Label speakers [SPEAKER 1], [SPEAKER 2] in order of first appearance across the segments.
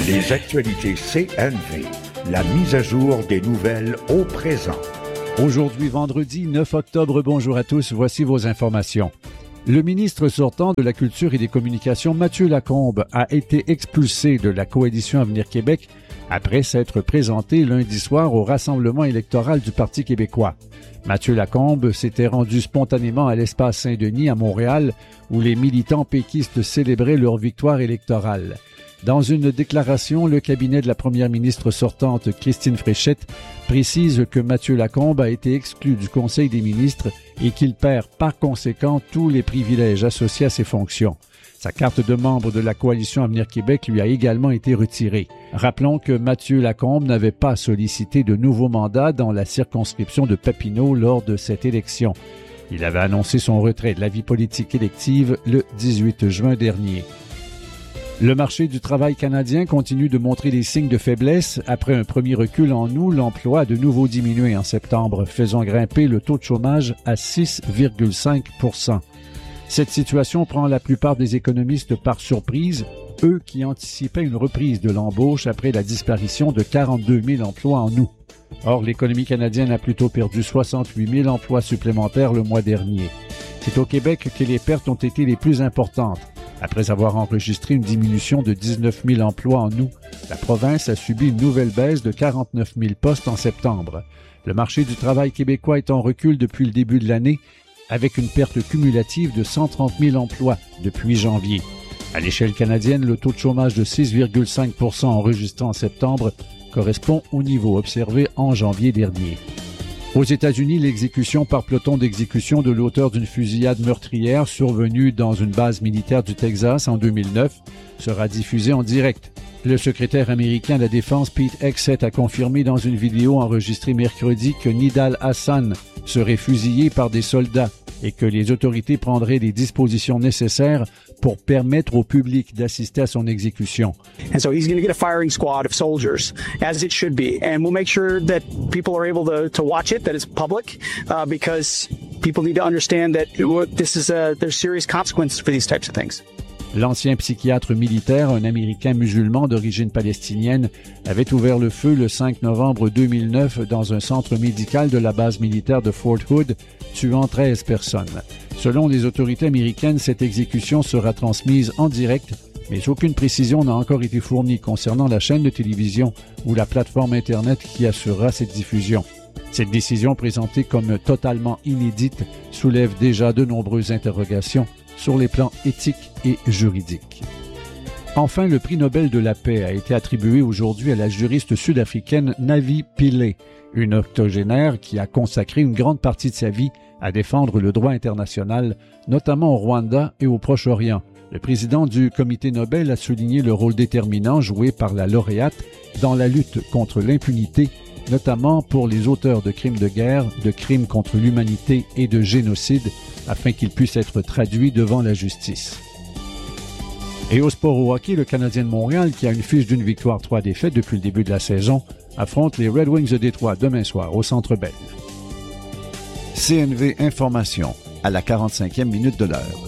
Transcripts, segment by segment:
[SPEAKER 1] Les actualités CNV, la mise à jour des nouvelles au présent.
[SPEAKER 2] Aujourd'hui, vendredi 9 octobre, bonjour à tous, voici vos informations. Le ministre sortant de la Culture et des Communications, Mathieu Lacombe, a été expulsé de la coalition Avenir Québec après s'être présenté lundi soir au rassemblement électoral du Parti québécois. Mathieu Lacombe s'était rendu spontanément à l'Espace Saint-Denis à Montréal, où les militants péquistes célébraient leur victoire électorale. Dans une déclaration, le cabinet de la première ministre sortante, Christine Fréchette, précise que Mathieu Lacombe a été exclu du Conseil des ministres et qu'il perd par conséquent tous les privilèges associés à ses fonctions. Sa carte de membre de la coalition Avenir Québec lui a également été retirée. Rappelons que Mathieu Lacombe n'avait pas sollicité de nouveau mandat dans la circonscription de Papineau lors de cette élection. Il avait annoncé son retrait de la vie politique élective le 18 juin dernier. Le marché du travail canadien continue de montrer des signes de faiblesse. Après un premier recul en août, l'emploi a de nouveau diminué en septembre, faisant grimper le taux de chômage à 6,5 %. Cette situation prend la plupart des économistes par surprise, eux qui anticipaient une reprise de l'embauche après la disparition de 42 000 emplois en août. Or, l'économie canadienne a plutôt perdu 68 000 emplois supplémentaires le mois dernier. C'est au Québec que les pertes ont été les plus importantes. Après avoir enregistré une diminution de 19 000 emplois en août, la province a subi une nouvelle baisse de 49 000 postes en septembre. Le marché du travail québécois est en recul depuis le début de l'année, avec une perte cumulative de 130 000 emplois depuis janvier. À l'échelle canadienne, le taux de chômage de 6,5 % enregistré en septembre correspond au niveau observé en janvier dernier. Aux États-Unis, l'exécution par peloton d'exécution de l'auteur d'une fusillade meurtrière survenue dans une base militaire du Texas en 2009 sera diffusée en direct. Le secrétaire américain de la Défense, Pete Hegseth, a confirmé dans une vidéo enregistrée mercredi que Nidal Hassan serait fusillé par des soldats et que les autorités prendraient les dispositions nécessaires pour permettre au public d'assister à son exécution.
[SPEAKER 3] And so he's going to get a firing squad of soldiers, as it should be. And we'll make sure that people are able to watch it, that it's public, because people need to understand that this is there's serious consequences for these types of things.
[SPEAKER 2] L'ancien psychiatre militaire, un Américain musulman d'origine palestinienne, avait ouvert le feu le 5 novembre 2009 dans un centre médical de la base militaire de Fort Hood, tuant 13 personnes. Selon les autorités américaines, cette exécution sera transmise en direct, mais aucune précision n'a encore été fournie concernant la chaîne de télévision ou la plateforme Internet qui assurera cette diffusion. Cette décision, présentée comme totalement inédite, soulève déjà de nombreuses interrogations sur les plans éthiques et juridiques. Enfin, le prix Nobel de la paix a été attribué aujourd'hui à la juriste sud-africaine Navi Pillay, une octogénaire qui a consacré une grande partie de sa vie à défendre le droit international, notamment au Rwanda et au Proche-Orient. Le président du Comité Nobel a souligné le rôle déterminant joué par la lauréate dans la lutte contre l'impunité, notamment pour les auteurs de crimes de guerre, de crimes contre l'humanité et de génocide, afin qu'ils puissent être traduits devant la justice. Et au sport au hockey, le Canadien de Montréal, qui a une fiche d'une victoire, 3 défaites depuis le début de la saison, affronte les Red Wings de Détroit demain soir au Centre Bell. CNV Information, à la 45e minute de l'heure.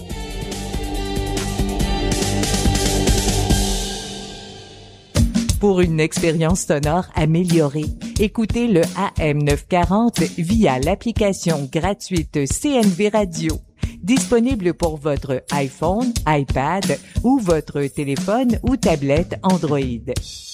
[SPEAKER 4] Pour une expérience sonore améliorée, écoutez le AM940 via l'application gratuite CNV Radio, disponible pour votre iPhone, iPad ou votre téléphone ou tablette Android.